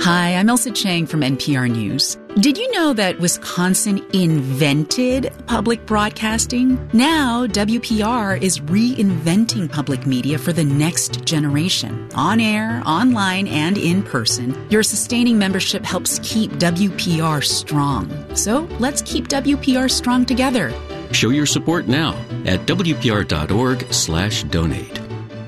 Hi, I'm Elsa Chang from NPR News. Did you know that Wisconsin invented public broadcasting? Now, WPR is reinventing public media for the next generation. On air, online, and in person, your sustaining membership helps keep WPR strong. So let's keep WPR strong together. Show your support now at WPR.org/donate.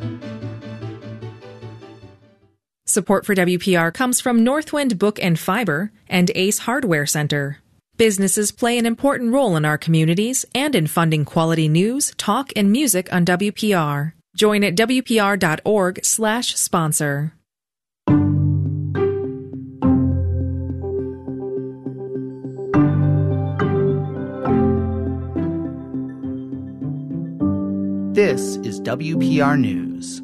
Support for WPR comes from Northwind Book and Fiber and Ace Hardware Center. Businesses play an important role in our communities and in funding quality news, talk, and music on WPR. Join at WPR.org/sponsor. This is WPR News.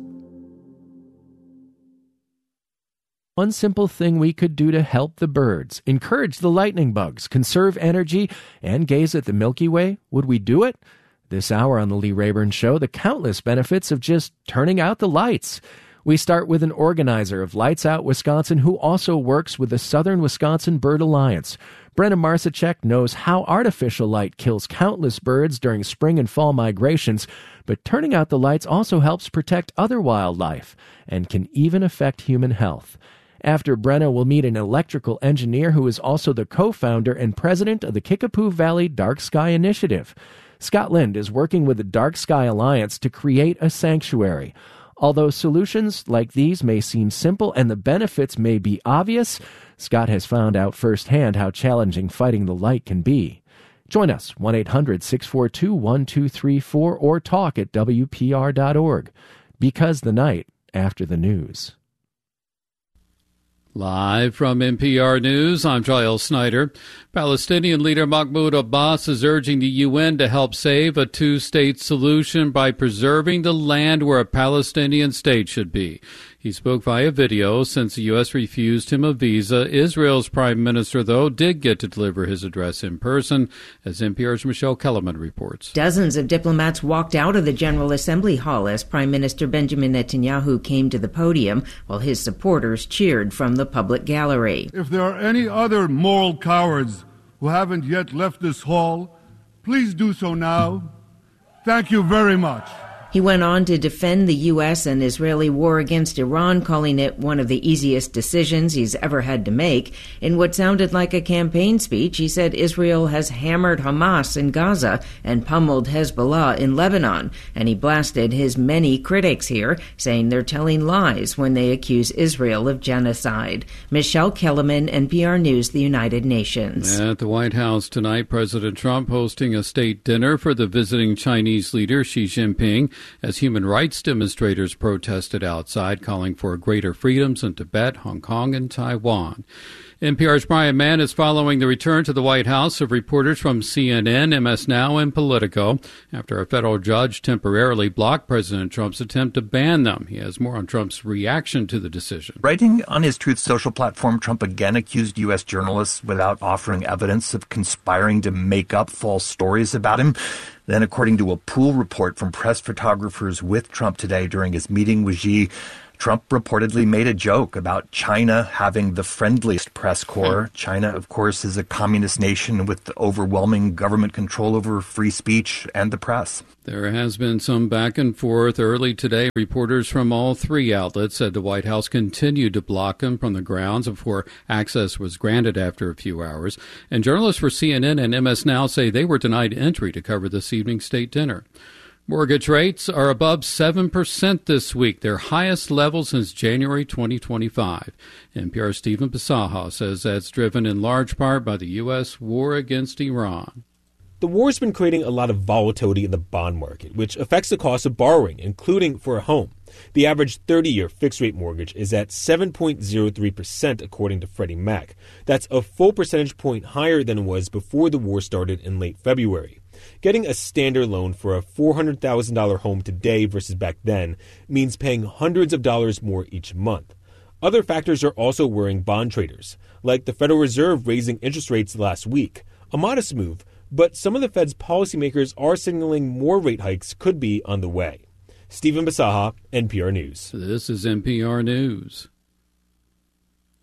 One simple thing we could do to help the birds, encourage the lightning bugs, conserve energy, and gaze at the Milky Way, would we do it? This hour on the Lee Rayburn Show, the countless benefits of just turning out the lights. We start with an organizer of Lights Out Wisconsin who also works with the Southern Wisconsin Bird Alliance. Brenna Marcicek knows how artificial light kills countless birds during spring and fall migrations, but turning out the lights also helps protect other wildlife and can even affect human health. After Brenna, we'll meet an electrical engineer who is also the co-founder and president of the Kickapoo Valley Dark Sky Initiative. Scott Lind is working with the Dark Sky Alliance to create a sanctuary. Although solutions like these may seem simple and the benefits may be obvious, Scott has found out firsthand how challenging fighting the light can be. Join us, 1-800-642-1234, or talk at WPR.org. Because the night after the news. Live from NPR News, I'm Giles Snyder. Palestinian leader Mahmoud Abbas is urging the UN to help save a two-state solution by preserving the land where a Palestinian state should be. He spoke via video since the U.S. refused him a visa. Israel's prime minister, though, did get to deliver his address in person, as NPR's Michelle Kellerman reports. Dozens of diplomats walked out of the General Assembly Hall as Prime Minister Benjamin Netanyahu came to the podium, while his supporters cheered from the public gallery. If there are any other moral cowards who haven't yet left this hall, please do so now. Thank you very much. He went on to defend the U.S. and Israeli war against Iran, calling it one of the easiest decisions he's ever had to make. In what sounded like a campaign speech, he said Israel has hammered Hamas in Gaza and pummeled Hezbollah in Lebanon. And he blasted his many critics here, saying they're telling lies when they accuse Israel of genocide. Michelle Kellerman, NPR News, the United Nations. At the White House tonight, President Trump hosting a state dinner for the visiting Chinese leader Xi Jinping, as human rights demonstrators protested outside, calling for greater freedoms in Tibet, Hong Kong, and Taiwan. NPR's Brian Mann is following the return to the White House of reporters from CNN, MS Now, and Politico after a federal judge temporarily blocked President Trump's attempt to ban them. He has more on Trump's reaction to the decision. Writing on his Truth Social platform, Trump again accused U.S. journalists without offering evidence of conspiring to make up false stories about him. Then, according to a pool report from press photographers with Trump today during his meeting with Xi, Trump reportedly made a joke about China having the friendliest press corps. China, of course, is a communist nation with overwhelming government control over free speech and the press. There has been some back and forth. Early today, reporters from all three outlets said the White House continued to block them from the grounds before access was granted after a few hours. And journalists for CNN and MS Now say they were denied entry to cover this evening's state dinner. Mortgage rates are above 7% this week, their highest level since January 2025. NPR's Stephen Pisaha says that's driven in large part by the U.S. war against Iran. The war's been creating a lot of volatility in the bond market, which affects the cost of borrowing, including for a home. The average 30-year fixed-rate mortgage is at 7.03%, according to Freddie Mac. That's a full percentage point higher than it was before the war started in late February. Getting a standard loan for a $400,000 home today versus back then means paying hundreds of dollars more each month. Other factors are also worrying bond traders, like the Federal Reserve raising interest rates last week, a modest move, but some of the Fed's policymakers are signaling more rate hikes could be on the way. Stephen Pisaha, NPR News. This is NPR News.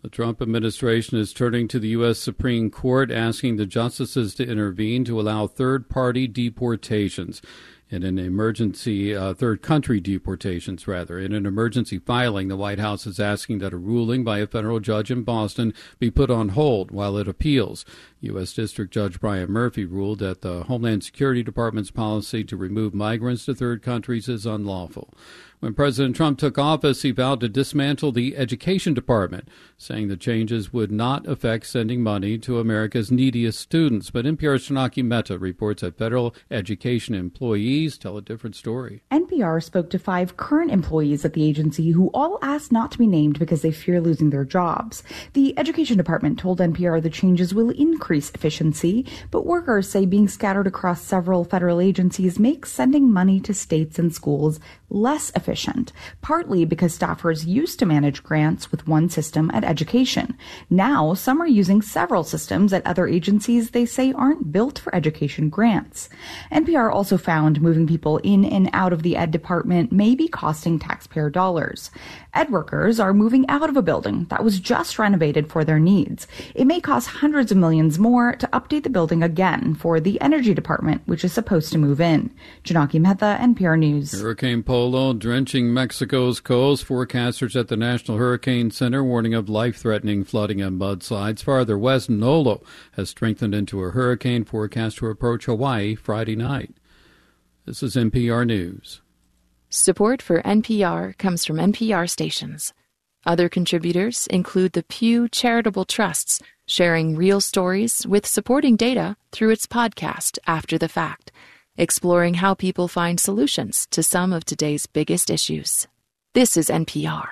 The Trump administration is turning to the U.S. Supreme Court, asking the justices to intervene to allow third-party deportations. In an emergency, third country deportations, rather. In an emergency filing, the White House is asking that a ruling by a federal judge in Boston be put on hold while it appeals. U.S. District Judge Brian Murphy ruled that the Homeland Security Department's policy to remove migrants to third countries is unlawful. When President Trump took office, he vowed to dismantle the Education Department, saying the changes would not affect sending money to America's neediest students. But NPR's Shanaki Mehta reports that federal education employees tell a different story. NPR spoke to 5 current employees at the agency who all asked not to be named because they fear losing their jobs. The Education Department told NPR the changes will increase efficiency, but workers say being scattered across several federal agencies makes sending money to states and schools less efficient, partly because staffers used to manage grants with one system at education. Now, some are using several systems at other agencies they say aren't built for education grants. NPR also found moving people in and out of the Ed Department may be costing taxpayer dollars. Ed workers are moving out of a building that was just renovated for their needs. It may cost hundreds of millions more to update the building again for the Energy Department, which is supposed to move in. Janaki Mehta, NPR News. Hurricane Polo drenching Mexico's coast. Forecasters at the National Hurricane Center warning of life-threatening flooding and mudslides. Farther west, Nolo has strengthened into a hurricane, forecast to approach Hawaii Friday night. This is NPR News. Support for NPR comes from NPR stations. Other contributors include the Pew Charitable Trusts, sharing real stories with supporting data through its podcast After the Fact, exploring how people find solutions to some of today's biggest issues. This is NPR.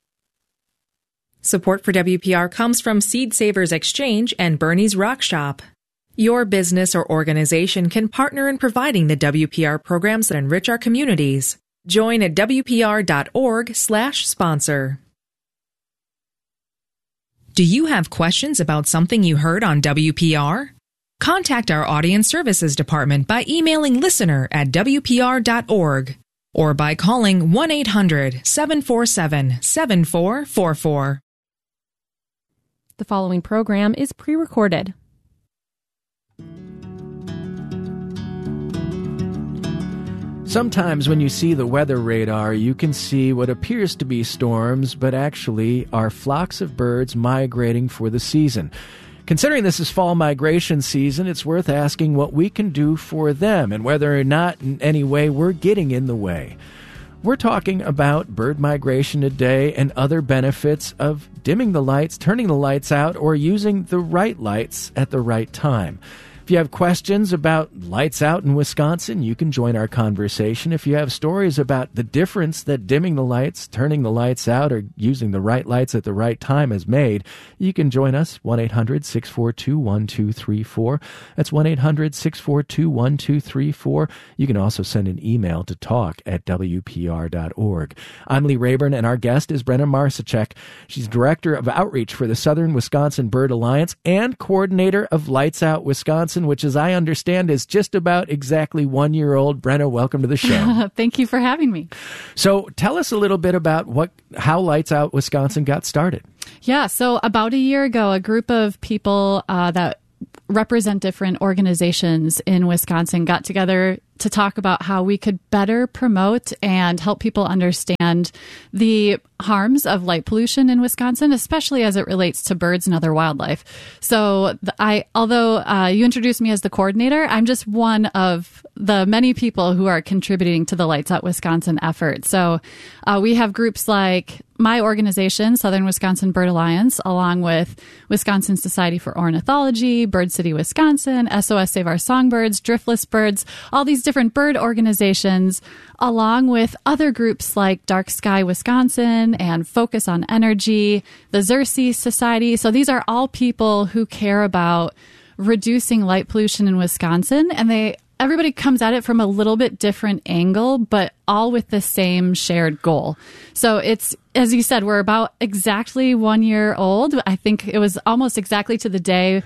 Support for WPR comes from Seed Savers Exchange and Bernie's Rock Shop. Your business or organization can partner in providing the WPR programs that enrich our communities. Join at WPR.org/sponsor. Do you have questions about something you heard on WPR? Contact our Audience Services Department by emailing listener@WPR.org or by calling 1-800-747-7444. The following program is pre-recorded. Sometimes when you see the weather radar, you can see what appears to be storms, but actually are flocks of birds migrating for the season. Considering this is fall migration season, it's worth asking what we can do for them and whether or not in any way we're getting in the way. We're talking about bird migration today and other benefits of dimming the lights, turning the lights out, or using the right lights at the right time. If you have questions about lights out in Wisconsin, you can join our conversation. If you have stories about the difference that dimming the lights, turning the lights out, or using the right lights at the right time has made, you can join us, 1-800-642-1234. That's 1-800-642-1234. You can also send an email to talk@wpr.org. I'm Lee Rayburn, and our guest is Brenna Marcichek. She's Director of Outreach for the Southern Wisconsin Bird Alliance and Coordinator of Lights Out Wisconsin, which, as I understand, is just about exactly 1 year old. Brenna, welcome to the show. Thank you for having me. So tell us a little bit about how Lights Out Wisconsin got started. Yeah, so about a year ago, a group of people that represent different organizations in Wisconsin got together to talk about how we could better promote and help people understand the harms of light pollution in Wisconsin, especially as it relates to birds and other wildlife. So although you introduced me as the coordinator, I'm just one of the many people who are contributing to the Lights Out Wisconsin effort. So we have groups like my organization, Southern Wisconsin Bird Alliance, along with Wisconsin Society for Ornithology, Bird City Wisconsin, SOS Save Our Songbirds, Driftless Birds, all these different bird organizations, along with other groups like Dark Sky Wisconsin and Focus on Energy, the Xerces Society. So these are all people who care about reducing light pollution in Wisconsin, and everybody comes at it from a little bit different angle, but all with the same shared goal. So it's, as you said, we're about exactly 1 year old. I think it was almost exactly to the day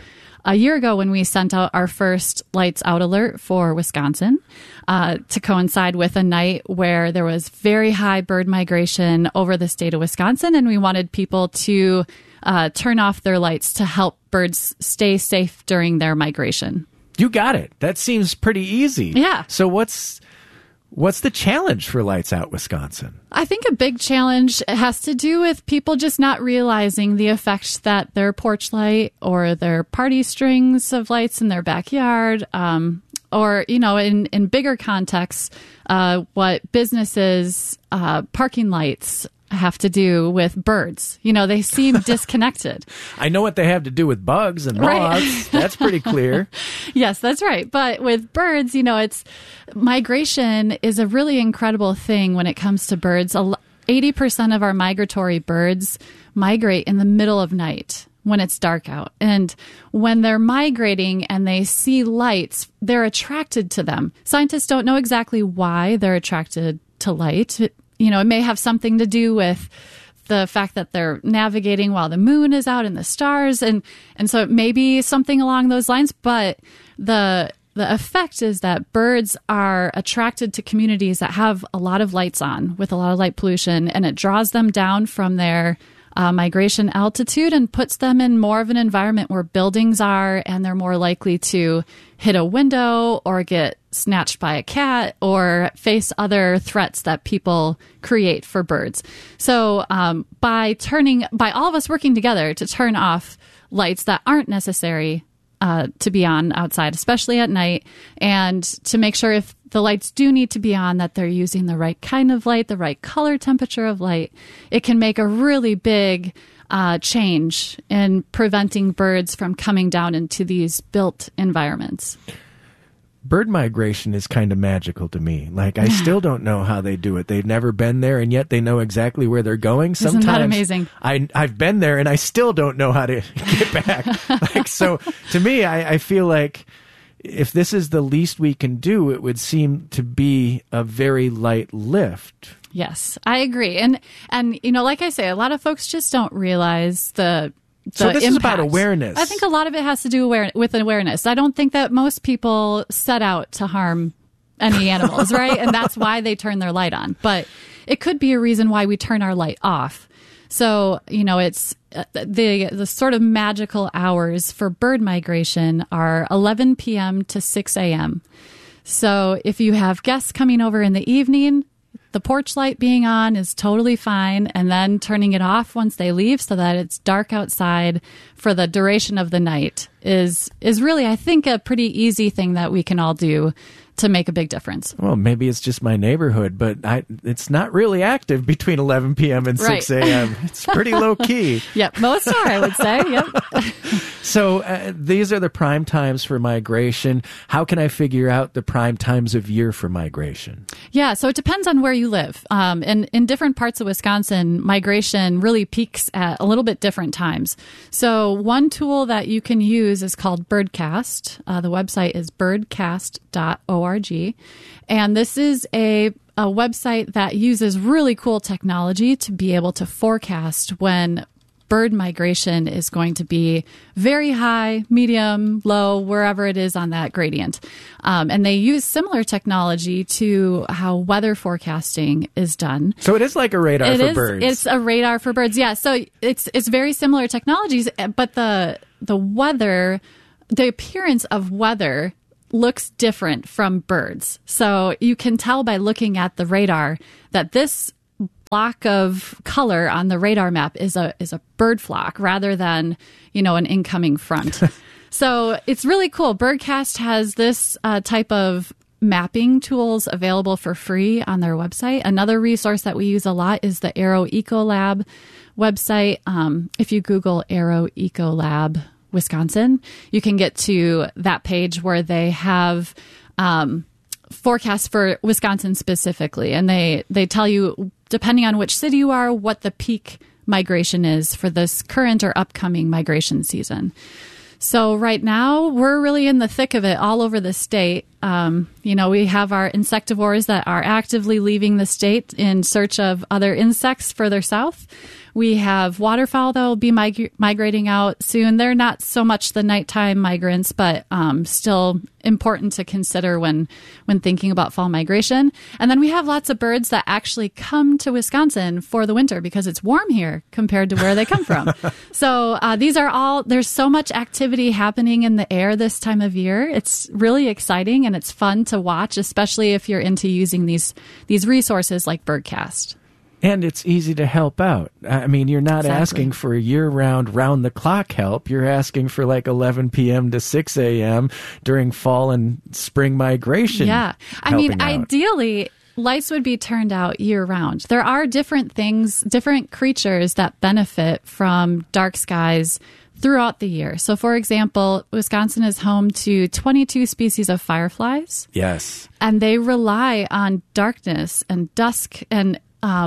a year ago when we sent out our first lights out alert for Wisconsin to coincide with a night where there was very high bird migration over the state of Wisconsin, and we wanted people to turn off their lights to help birds stay safe during their migration. You got it. That seems pretty easy. Yeah. So what's the challenge for Lights Out Wisconsin? I think a big challenge has to do with people just not realizing the effect that their porch light or their party strings of lights in their backyard, or, in bigger contexts, what businesses' parking lights have to do with birds. They seem disconnected. I know what they have to do with bugs and moths. Right. That's pretty clear. Yes, that's right. But with birds, it's migration is a really incredible thing when it comes to birds. 80% of our migratory birds migrate in the middle of night when it's dark out. And when they're migrating and they see lights, they're attracted to them. Scientists don't know exactly why they're attracted to light. It may have something to do with the fact that they're navigating while the moon is out and the stars. And so it may be something along those lines. But the effect is that birds are attracted to communities that have a lot of lights on with a lot of light pollution, and it draws them down from their migration altitude and puts them in more of an environment where buildings are, and they're more likely to hit a window or get snatched by a cat or face other threats that people create for birds. So by all of us working together to turn off lights that aren't necessary to be on outside, especially at night, and to make sure if the lights do need to be on, that they're using the right kind of light, the right color temperature of light, it can make a really big change in preventing birds from coming down into these built environments. Bird migration is kind of magical to me. I still don't know how they do it. They've never been there, and yet they know exactly where they're going. Sometimes, isn't that amazing? I've been there, and I still don't know how to get back. So to me, I feel like if this is the least we can do, it would seem to be a very light lift. Yes, I agree. And like I say, a lot of folks just don't realize the So this impact. is about awareness. I think a lot of it has to do with awareness. I don't think that most people set out to harm any animals, right? And that's why they turn their light on. But it could be a reason why we turn our light off. So, it's the sort of magical hours for bird migration are 11 p.m. to 6 a.m. So if you have guests coming over in the evening, the porch light being on is totally fine, and then turning it off once they leave so that it's dark outside for the duration of the night is really, I think, a pretty easy thing that we can all do to make a big difference. Well, maybe it's just my neighborhood, but it's not really active between 11 p.m. and 6 a.m. It's pretty low key. Yep, most are, I would say. Yep. So these are the prime times for migration. How can I figure out the prime times of year for migration? Yeah, so it depends on where you live. And in different parts of Wisconsin, migration really peaks at a little bit different times. So one tool that you can use is called Birdcast. The website is birdcast.org. And this is a website that uses really cool technology to be able to forecast when bird migration is going to be very high, medium, low, wherever it is on that gradient. And they use similar technology to how weather forecasting is done. So it is like a radar for birds. It's a radar for birds. Yeah. So it's very similar technologies, but the weather, the appearance of weather looks different from birds. So you can tell by looking at the radar that this block of color on the radar map is a bird flock rather than, an incoming front. So it's really cool. Birdcast has this type of mapping tools available for free on their website. Another resource that we use a lot is the Aero Ecolab website. If you Google Aero Ecolab Wisconsin, you can get to that page where they have forecasts for Wisconsin specifically. And they tell you, depending on which city you are, what the peak migration is for this current or upcoming migration season. So right now, we're really in the thick of it all over the state. We have our insectivores that are actively leaving the state in search of other insects further south. We have waterfowl that will be migrating out soon. They're not so much the nighttime migrants, but still important to consider when thinking about fall migration. And then we have lots of birds that actually come to Wisconsin for the winter because it's warm here compared to where they come from. So these are all, there's so much activity happening in the air this time of year. It's really exciting and it's fun to watch, especially if you're into using these resources like Birdcast. And it's easy to help out. I mean, you're not Exactly. asking for year-round, round-the-clock help. You're asking for like 11 p.m. to 6 a.m. during fall and spring migration. Yeah. I mean, ideally, lights would be turned out year-round. There are different things, different creatures that benefit from dark skies throughout the year. So, for example, Wisconsin is home to 22 species of fireflies. Yes. And they rely on darkness and dusk and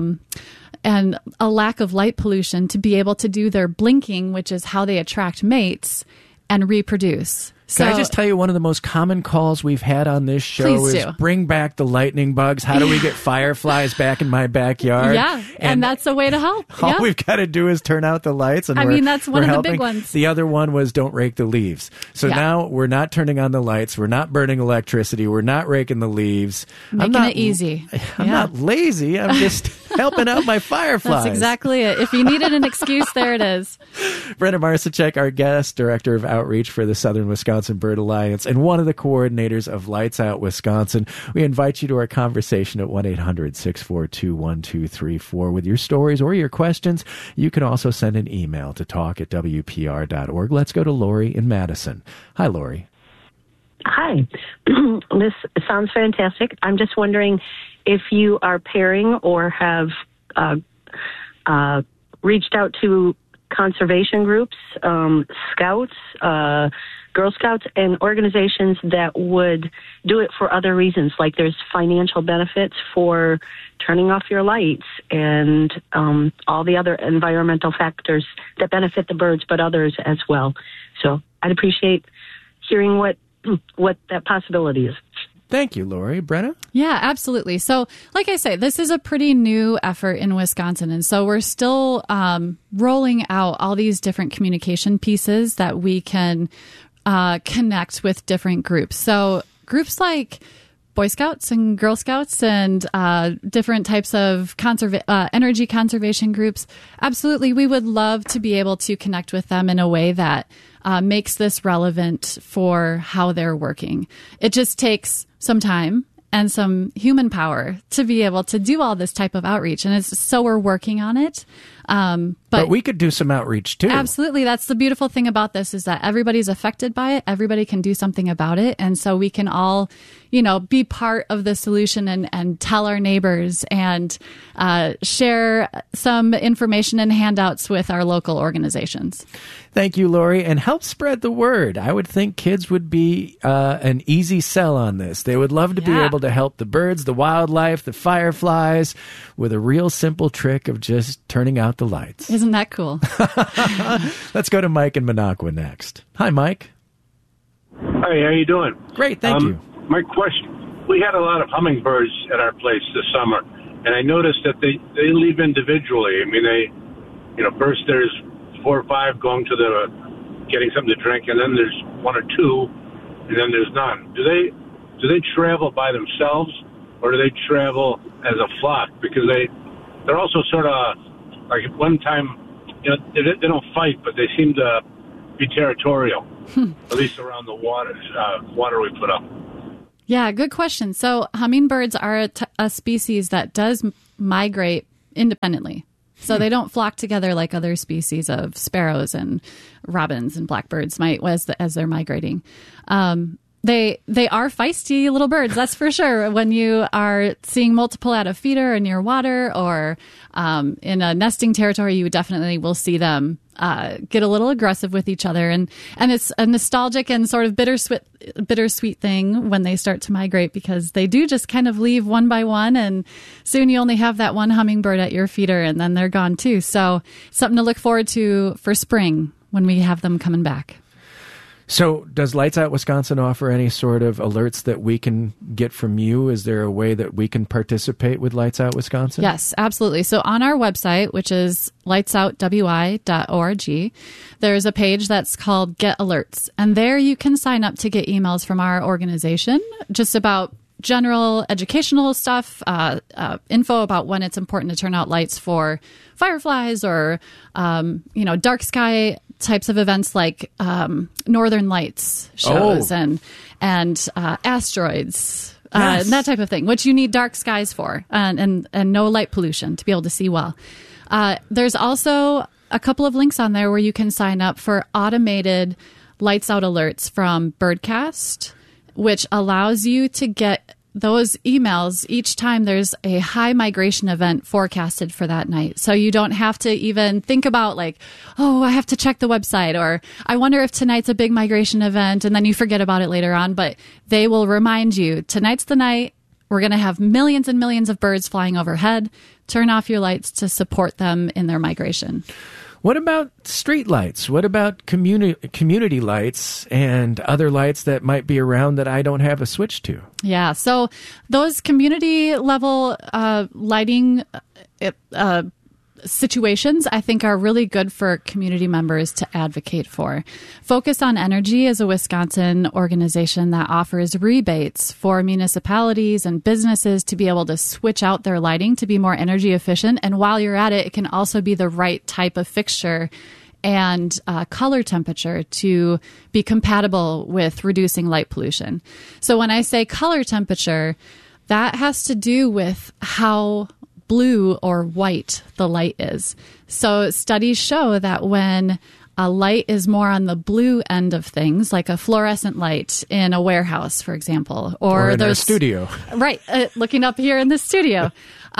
a lack of light pollution to be able to do their blinking, which is how they attract mates and reproduce. Can I just tell you one of the most common calls we've had on this show Please is do. bring back the lightning bugs. How do we get fireflies back in my backyard? Yeah, and that's a way to help. All Yeah. we've got to do is turn out the lights. And I mean, that's one of the big helping. ones. The other one was don't rake the leaves. So Yeah. now we're not turning on the lights. We're not burning electricity. We're not raking the leaves. Making it easy. I'm not lazy. I'm just helping out my fireflies. That's exactly it. If you needed an excuse, there it is. Brenda Marcicek, our guest, Director of Outreach for the Southern Wisconsin Bird Alliance, and one of the coordinators of Lights Out Wisconsin. We invite you to our conversation at 1-800-642-1234 with your stories or your questions. You can also send an email to talk@wpr.org. Let's go to Lori in Madison. Hi, Lori. Hi. This sounds fantastic. I'm just wondering if you are pairing or have reached out to conservation groups, scouts, Girl Scouts, and organizations that would do it for other reasons, like there's financial benefits for turning off your lights and all the other environmental factors that benefit the birds, but others as well. So I'd appreciate hearing what that possibility is. Thank you, Lori. Brenna? Yeah, absolutely. So, like I say, this is a pretty new effort in Wisconsin. And so we're still rolling out all these different communication pieces that we can connect with different groups. So groups like Boy Scouts and Girl Scouts and different types of energy conservation groups, absolutely, we would love to be able to connect with them in a way that makes this relevant for how they're working. It just takes some time and some human power to be able to do all this type of outreach. And so we're working on it. But we could do some outreach too. Absolutely. That's the beautiful thing about this is that everybody's affected by it. Everybody can do something about it. And so we can all, be part of the solution and tell our neighbors and share some information and handouts with our local organizations. Thank you, Lori, and help spread the word. I would think kids would be an easy sell on this. They would love to be able to help the birds, the wildlife, the fireflies with a real simple trick of just turning out the lights. Isn't that cool? Let's go to Mike in Minocqua next. Hi, Mike. Hi, how you doing? Great, thank you. My question, we had a lot of hummingbirds at our place this summer, and I noticed that they leave individually. I mean, first there's 4 or 5 going to getting something to drink, and then there's 1 or 2, and then there's none. Do they travel by themselves, or do they travel as a flock? Because they're also sort of, like at one time, they don't fight, but they seem to be territorial, at least around the water we put up. Yeah, good question. So hummingbirds are a species that does migrate independently. So they don't flock together like other species of sparrows and robins and blackbirds might as they're migrating. They are feisty little birds, that's for sure. When you are seeing multiple at a feeder or near water or in a nesting territory, you definitely will see them get a little aggressive with each other. And it's a nostalgic and sort of bittersweet thing when they start to migrate because they do just kind of leave one by one. And soon you only have that one hummingbird at your feeder and then they're gone too. So something to look forward to for spring when we have them coming back. So does Lights Out Wisconsin offer any sort of alerts that we can get from you? Is there a way that we can participate with Lights Out Wisconsin? Yes, absolutely. So on our website, which is lightsoutwi.org, there's a page that's called Get Alerts. And there you can sign up to get emails from our organization just about general educational stuff, info about when it's important to turn out lights for fireflies or, dark sky types of events like Northern Lights shows and asteroids, and that type of thing, which you need dark skies for and no light pollution to be able to see well. There's also a couple of links on there where you can sign up for automated lights out alerts from Birdcast, which allows you to get those emails each time there's a high migration event forecasted for that night. So you don't have to even think about I have to check the website, or I wonder if tonight's a big migration event, and then you forget about it later on. But they will remind you, tonight's the night. We're going to have millions and millions of birds flying overhead. Turn off your lights to support them in their migration. What about street lights? What about community lights and other lights that might be around that I don't have a switch to? Yeah, so those community level lighting situations, I think, are really good for community members to advocate for. Focus on Energy is a Wisconsin organization that offers rebates for municipalities and businesses to be able to switch out their lighting to be more energy efficient. And while you're at it, it can also be the right type of fixture and color temperature to be compatible with reducing light pollution. So when I say color temperature, that has to do with how blue or white the light is. So studies show that when a light is more on the blue end of things, like a fluorescent light in a warehouse, for example, or in our studio, right? Looking up here in the studio,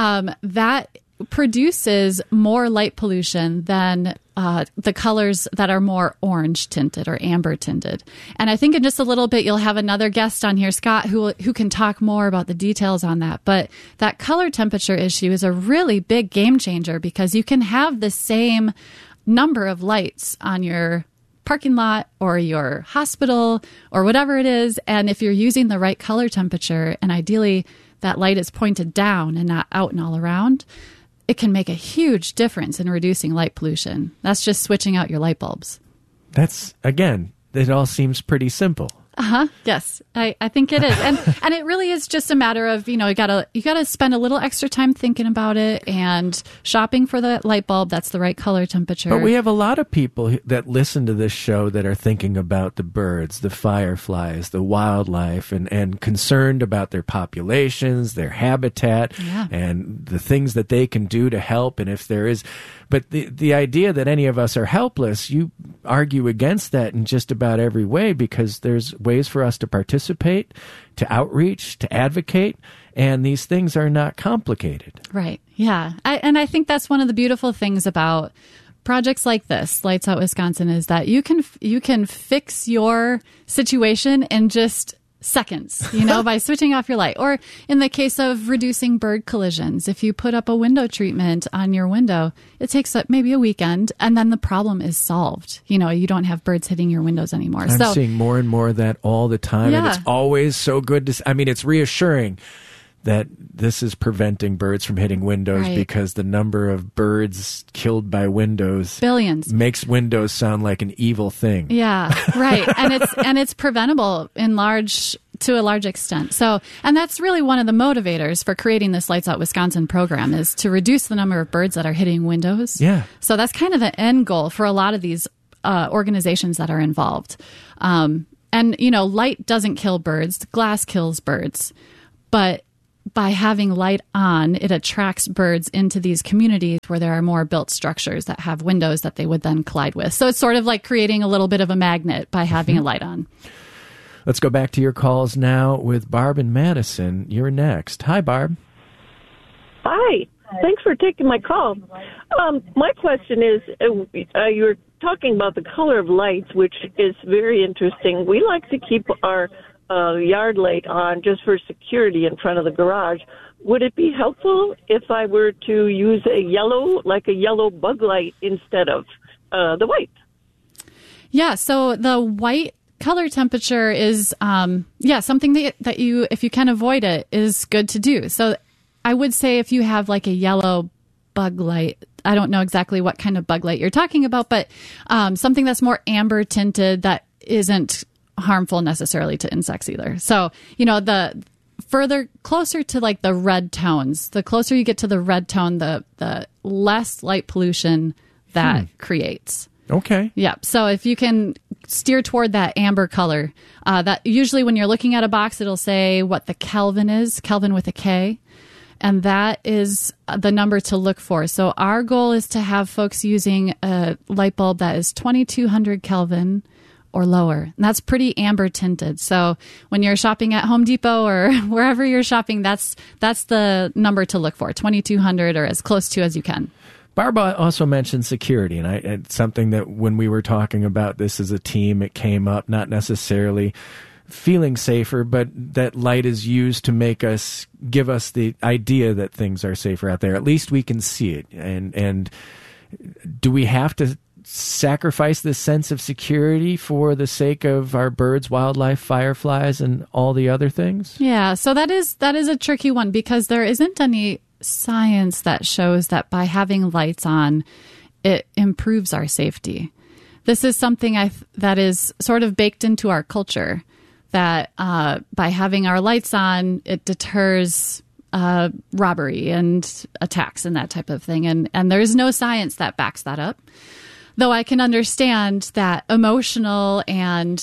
that produces more light pollution than the colors that are more orange tinted or amber tinted. And I think in just a little bit, you'll have another guest on here, Scott, who can talk more about the details on that. But that color temperature issue is a really big game changer, because you can have the same number of lights on your parking lot or your hospital or whatever it is. And if you're using the right color temperature, and ideally that light is pointed down and not out and all around, it can make a huge difference in reducing light pollution. That's just switching out your light bulbs. That's, again, it all seems pretty simple. Yes, I think it is. And it really is just a matter of, you gotta spend a little extra time thinking about it and shopping for the light bulb that's the right color temperature. But we have a lot of people that listen to this show that are thinking about the birds, the fireflies, the wildlife, and concerned about their populations, their habitat, and the things that they can do to help. And if there is, but the idea that any of us are helpless, you argue against that in just about every way, because there's ways for us to participate, to outreach, to advocate, and these things are not complicated. Right. Yeah. I think that's one of the beautiful things about projects like this, Lights Out Wisconsin, is that you can fix your situation in just seconds, by switching off your light. Or in the case of reducing bird collisions, if you put up a window treatment on your window, it takes maybe a weekend, and then the problem is solved. You don't have birds hitting your windows anymore. I'm seeing more and more of that all the time, and it's always so good to it's reassuring that this is preventing birds from hitting windows, because the number of birds killed by windows, billions, makes windows sound like an evil thing. Yeah, right. And it's preventable to a large extent. So, and that's really one of the motivators for creating this Lights Out Wisconsin program, is to reduce the number of birds that are hitting windows. Yeah. So that's kind of the end goal for a lot of these organizations that are involved. And light doesn't kill birds; glass kills birds, but by having light on, it attracts birds into these communities where there are more built structures that have windows that they would then collide with. So it's sort of like creating a little bit of a magnet by having a light on. Let's go back to your calls now with Barb and Madison. You're next. Hi, Barb. Hi. Thanks for taking my call. My question is, you were talking about the color of lights, which is very interesting. We like to keep our yard light on just for security in front of the garage. Would it be helpful if I were to use a yellow bug light instead of the white? Yeah, so the white color temperature is, something that you, if you can avoid it, is good to do. So I would say if you have like a yellow bug light, I don't know exactly what kind of bug light you're talking about, but something that's more amber tinted that isn't harmful necessarily to insects either. So, the closer to like the red tones, the closer you get to the red tone, the less light pollution that creates. Okay. Yeah. So if you can steer toward that amber color, that usually when you're looking at a box, it'll say what the Kelvin is, Kelvin with a K. And that is the number to look for. So our goal is to have folks using a light bulb that is 2200 Kelvin or lower. And that's pretty amber tinted. So when you're shopping at Home Depot or wherever you're shopping, that's the number to look for, 2200 or as close to as you can. Barbara also mentioned security, and it's something that when we were talking about this as a team, it came up, not necessarily feeling safer, but that light is used to give us the idea that things are safer out there. At least we can see it. And do we have to sacrifice this sense of security for the sake of our birds, wildlife, fireflies, and all the other things? Yeah, so that is a tricky one because there isn't any science that shows that by having lights on, it improves our safety. This is something that is sort of baked into our culture, that by having our lights on, it deters robbery and attacks and that type of thing. And there's no science that backs that up. Though I can understand that emotional and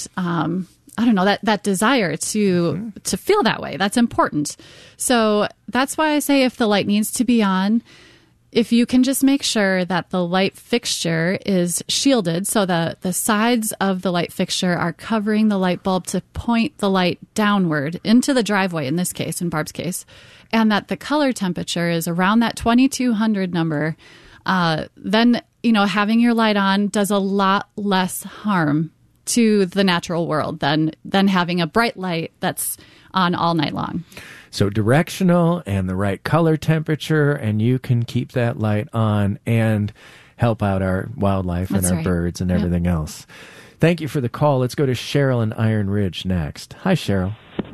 that desire to feel that way. That's important. So that's why I say if the light needs to be on, if you can just make sure that the light fixture is shielded, so the sides of the light fixture are covering the light bulb to point the light downward into the driveway, in this case, in Barb's case, and that the color temperature is around that 2200 number, then, having your light on does a lot less harm to the natural world than having a bright light that's on all night long. So directional and the right color temperature, and you can keep that light on and help out our wildlife and our birds and everything else. Thank you for the call. Let's go to Cheryl in Iron Ridge next. Hi, Cheryl.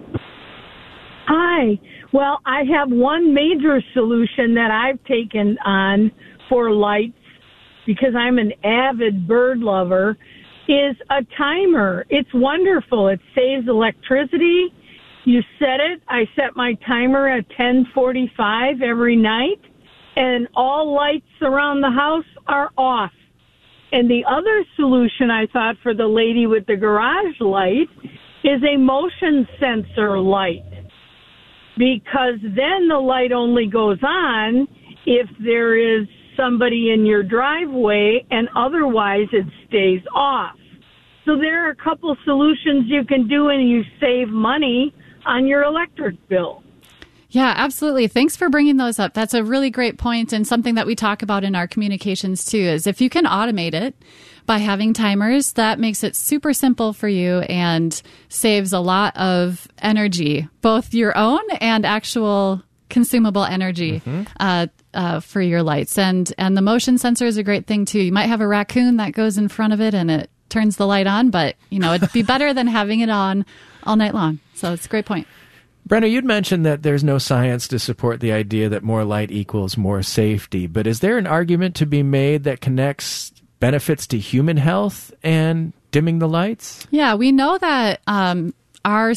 Hi. Well, I have one major solution that I've taken on for lights because I'm an avid bird lover is a timer. It's wonderful. It saves electricity. You set it. I set my timer at 10:45 every night, and all lights around the house are off. And the other solution I thought for the lady with the garage light is a motion sensor light, because then the light only goes on if there is somebody in your driveway, and otherwise it stays off. So there are a couple solutions you can do, and you save money on your electric bill. Yeah, absolutely. Thanks for bringing those up. That's a really great point, and something that we talk about in our communications too, is if you can automate it by having timers, that makes it super simple for you and saves a lot of energy, both your own and actual consumable energy for your lights. And the motion sensor is a great thing too. You might have a raccoon that goes in front of it and it turns the light on, but it'd be better than having it on all night long. So it's a great point. Brenna, you'd mentioned that there's no science to support the idea that more light equals more safety, but is there an argument to be made that connects benefits to human health and dimming the lights? Yeah, we know that our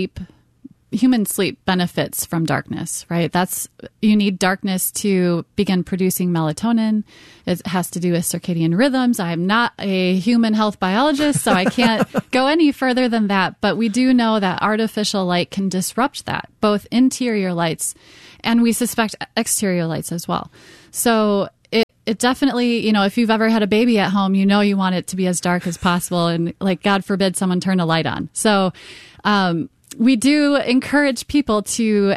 human sleep benefits from darkness, right? You need darkness to begin producing melatonin. It has to do with circadian rhythms. I'm not a human health biologist, so I can't go any further than that. But we do know that artificial light can disrupt that, both interior lights and we suspect exterior lights as well. So it definitely, if you've ever had a baby at home, you want it to be as dark as possible. And God forbid someone turn a light on. So, we do encourage people to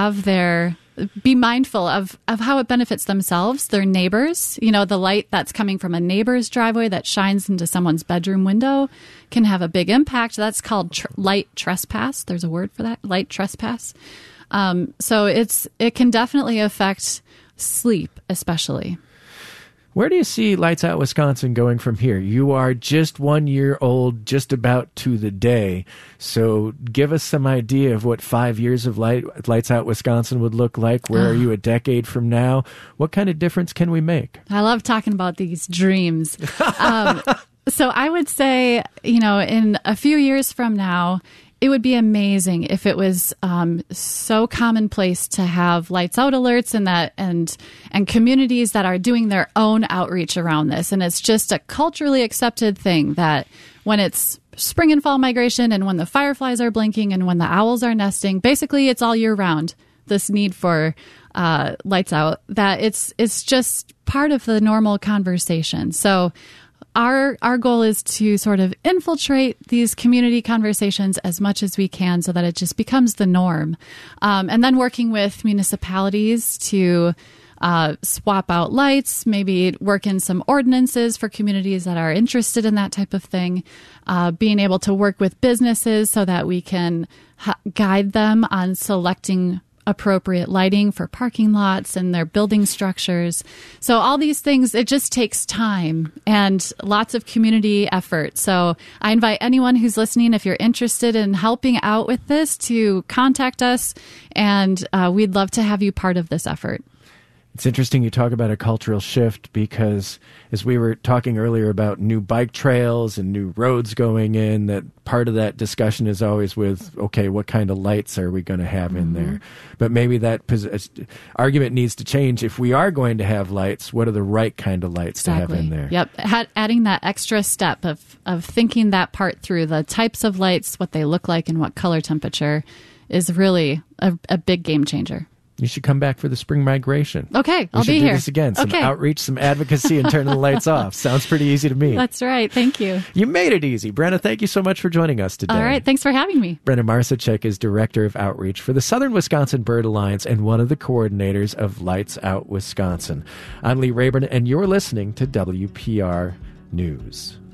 be mindful of how it benefits themselves, their neighbors. The light that's coming from a neighbor's driveway that shines into someone's bedroom window can have a big impact. That's called light trespass. There's a word for that, light trespass. So it can definitely affect sleep, especially. Where do you see Lights Out Wisconsin going from here? You are just 1 year old, just about to the day. So give us some idea of what 5 years of Lights Out Wisconsin would look like. Where are you a decade from now? What kind of difference can we make? I love talking about these dreams. So I would say, in a few years from now, it would be amazing if it was so commonplace to have lights out alerts and communities that are doing their own outreach around this. And it's just a culturally accepted thing that when it's spring and fall migration and when the fireflies are blinking and when the owls are nesting, basically it's all year round, this need for lights out, that it's just part of the normal conversation. So Our goal is to sort of infiltrate these community conversations as much as we can so that it just becomes the norm. And then working with municipalities to swap out lights, maybe work in some ordinances for communities that are interested in that type of thing, being able to work with businesses so that we can guide them on selecting appropriate lighting for parking lots and their building structures. So all these things, it just takes time and lots of community effort. So I invite anyone who's listening, if you're interested in helping out with this, to contact us, and we'd love to have you part of this effort. It's interesting you talk about a cultural shift because as we were talking earlier about new bike trails and new roads going in, that part of that discussion is always with, okay, what kind of lights are we going to have in there? But maybe that argument needs to change. If we are going to have lights, what are the right kind of lights to have in there? Yep. Adding that extra step of thinking that part through, the types of lights, what they look like, and what color temperature is really a big game changer. You should come back for the spring migration. Okay, I'll be here. We should do this again. Some outreach, some advocacy, and turning the lights off. Sounds pretty easy to me. That's right. Thank you. You made it easy. Brenna, thank you so much for joining us today. All right. Thanks for having me. Brenna Marcichek is Director of Outreach for the Southern Wisconsin Bird Alliance and one of the coordinators of Lights Out Wisconsin. I'm Lee Rayburn, and you're listening to WPR News.